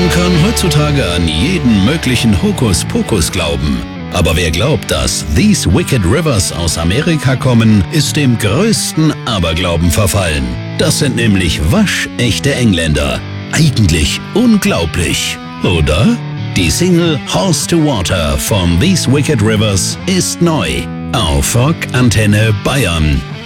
Man kann heutzutage an jeden möglichen Hokuspokus glauben. Aber wer glaubt, dass These Wicked Rivers aus Amerika kommen, ist dem größten Aberglauben verfallen. Das sind nämlich waschechte Engländer. Eigentlich unglaublich, oder? Die Single Horse to Water von These Wicked Rivers ist neu auf Rock Antenne Bayern.